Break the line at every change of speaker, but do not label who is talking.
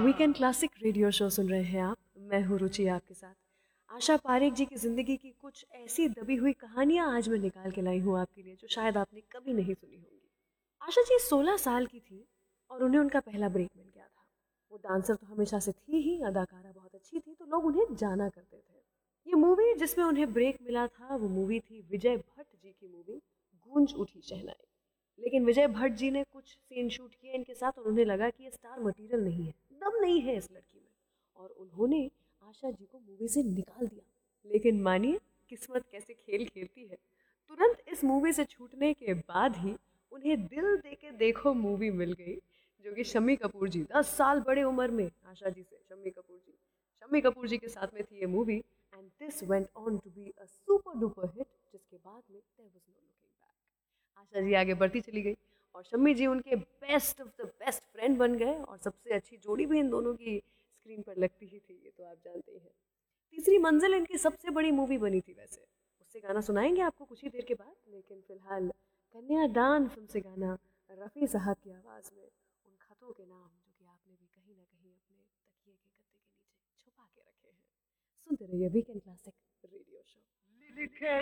Weekend classic radio show सुन रहे हैं आप। मैं हूँ रुचि आपके साथ। आशा पारेख जी की ज़िंदगी की कुछ ऐसी दबी हुई कहानियाँ आज मैं निकाल के लाई हूँ आपके लिए, जो शायद आपने कभी नहीं सुनी होंगी। आशा जी 16 साल की थी और उन्हें उनका पहला ब्रेक मिल गया था। वो डांसर तो हमेशा से थी ही, अदाकारा बहुत अच्छी थी, तो लोग उन्हें जाना करते थे। ये मूवी जिसमें उन्हें ब्रेक मिला था, वो मूवी थी विजय भट्ट जी की मूवी गूंज उठी शहनाई। लेकिन विजय भट्ट जी ने कुछ सीन शूट किए इनके साथ और उन्हें लगा कि ये स्टार मटेरियल नहीं है, दम नहीं है इस लड़की में, और उन्होंने आशा जी को मूवी से निकाल दिया। लेकिन मानिए किस्मत कैसे खेल खेलती है। तुरंत इस मूवी से छूटने के बाद ही उन्हें दिल दे के देखो मूवी मिल गई, जो कि शम्मी कपूर जी 10 साल बड़े उम्र में आशा जी से, शम्मी कपूर जी के साथ में थी ये movie. And this went on to be a super duper hit, जिसके बाद में there was no looking back. Asha ji आगे बढ़ती चली गई और शम्मी जी उनके best of the best friend बन गए, और सबसे अच्छी जोड़ी भी इन दोनों की स्क्रीन पर लगती ही थी, ये तो आप जानते ही हैं। तीसरी मंजिल इनकी सबसे बड़ी मूवी बनी थी वैसे, उससे गाना सुनाएंगे आपको कुछ ही देर के बाद, लेकिन फिलहाल कन्यादान फिल्म से गाना रफ़ी साहब की आवाज़ में, उन खतों के नाम जो कि आपने भी कहीं ना कहीं अपने तकिए के गद्दे के नीचे छुपा के रखे हैं। सुनते रहिए वीकेंड क्लासिक रेडियो शो।